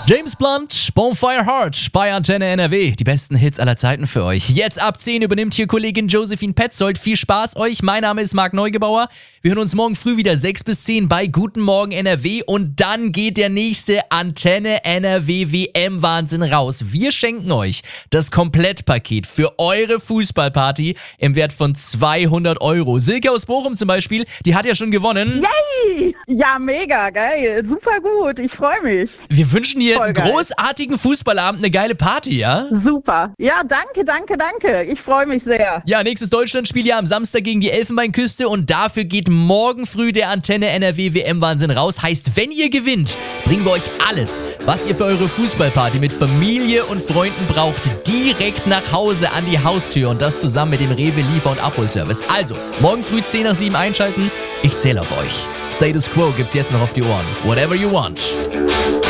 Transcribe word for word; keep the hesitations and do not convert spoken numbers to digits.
James Blunt, Bonfire Heart bei Antenne N R W. Die besten Hits aller Zeiten für euch. Jetzt ab zehn übernimmt hier Kollegin Josephine Petzold. Viel Spaß euch. Mein Name ist Marc Neugebauer. Wir hören uns morgen früh wieder sechs bis zehn bei Guten Morgen N R W. Und dann geht der nächste Antenne N R W W M-Wahnsinn raus. Wir schenken euch das Komplettpaket für eure Fußballparty im Wert von zweihundert Euro. Silke aus Bochum zum Beispiel, die hat ja schon gewonnen. Yay! Ja, mega, geil. Super gut. Ich freue mich. Wir wünschen dir Voll einen geil. großartigen Fußballabend, eine geile Party, ja? Super. Ja, danke, danke, danke. Ich freue mich sehr. Ja, nächstes Deutschlandspiel ja am Samstag gegen die Elfenbeinküste und dafür geht morgen früh der Antenne N R W W M-Wahnsinn raus. Heißt, wenn ihr gewinnt, bringen wir euch alles, was ihr für eure Fußballparty mit Familie und Freunden braucht, direkt nach Hause an die Haustür und das zusammen mit dem Rewe Liefer- und Abholservice. Also, morgen früh zehn nach sieben einschalten. Ich zähle auf euch. Status Quo gibt's jetzt noch auf die Ohren. Whatever you want.